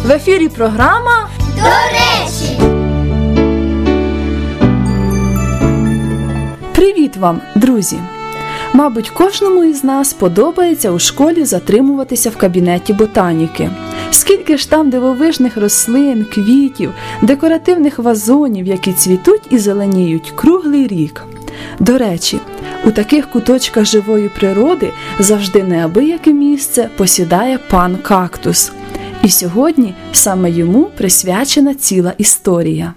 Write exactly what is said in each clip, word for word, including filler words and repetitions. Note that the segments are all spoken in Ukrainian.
В ефірі програма «До речі». Привіт вам, друзі! Мабуть, кожному із нас подобається у школі затримуватися в кабінеті ботаніки. Скільки ж там дивовижних рослин, квітів, декоративних вазонів, які цвітуть і зеленіють круглий рік. До речі, у таких куточках живої природи завжди неабияке місце посідає пан кактус. І сьогодні саме йому присвячена ціла історія.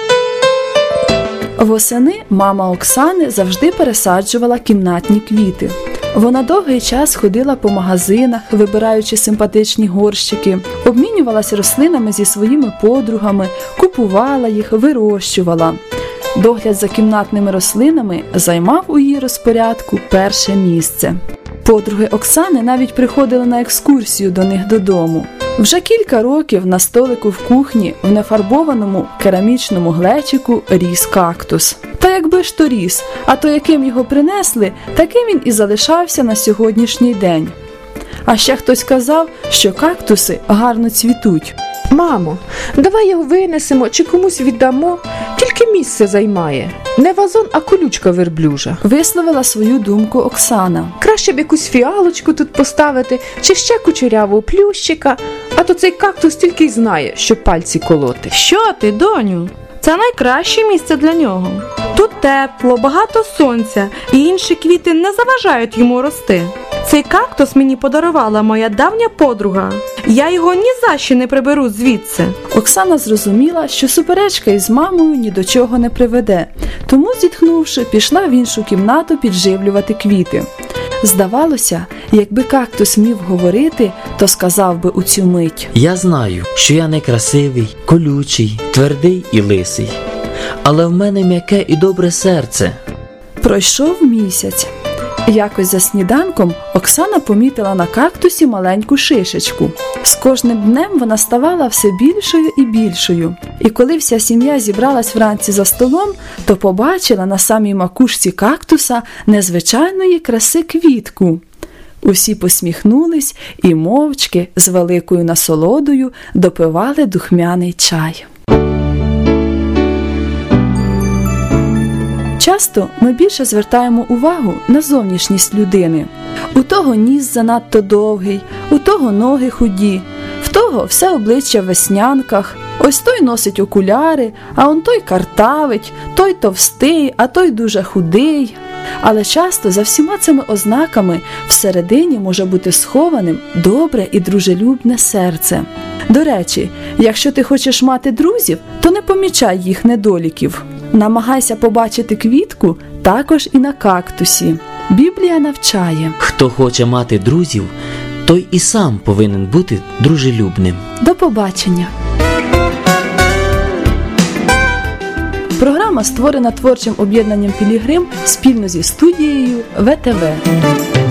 Восени мама Оксани завжди пересаджувала кімнатні квіти. Вона довгий час ходила по магазинах, вибираючи симпатичні горщики, обмінювалася рослинами зі своїми подругами, купувала їх, вирощувала. Догляд за кімнатними рослинами займав у її розпорядку перше місце. Подруги Оксани навіть приходили на екскурсію до них додому. Вже кілька років на столику в кухні в нефарбованому керамічному глечику ріс кактус. Та якби ж то ріс, а то яким його принесли, таким він і залишався на сьогоднішній день. А ще хтось казав, що кактуси гарно цвітуть. Мамо, давай його винесемо чи комусь віддамо, тільки місце займає. Не вазон, а колючка верблюжа. Висловила свою думку Оксана. Краще б якусь фіалочку тут поставити, чи ще кучерявого плющика, а то цей кактус тільки й знає, що пальці колоти. Що ти, доню? Це найкраще місце для нього. Тут тепло, багато сонця, і інші квіти не заважають йому рости. Цей кактус мені подарувала моя давня подруга. Я його ні за що не приберу звідси. Оксана зрозуміла, що суперечка із мамою ні до чого не приведе, тому, зітхнувши, пішла в іншу кімнату підживлювати квіти. Здавалося, якби кактус міг говорити, то сказав би у цю мить: «Я знаю, що я не красивий, колючий, твердий і лисий, але в мене м'яке і добре серце». Пройшов місяць. Якось за сніданком Оксана помітила на кактусі маленьку шишечку. З кожним днем вона ставала все більшою і більшою. І коли вся сім'я зібралась вранці за столом, то побачила на самій макушці кактуса незвичайної краси квітку. Усі посміхнулись і мовчки з великою насолодою допивали духмяний чай. Часто ми більше звертаємо увагу на зовнішність людини. У того ніс занадто довгий, у того ноги худі, в того все обличчя в веснянках, ось той носить окуляри, а он той картавить, той товстий, а той дуже худий. Але часто за всіма цими ознаками всередині може бути схованим добре і дружелюбне серце. До речі, якщо ти хочеш мати друзів, то не помічай їх недоліків. Намагайся побачити квітку також і на кактусі. Біблія навчає: хто хоче мати друзів, той і сам повинен бути дружелюбним. До побачення! Програма створена творчим об'єднанням «Пілігрим» спільно зі студією ВТВ.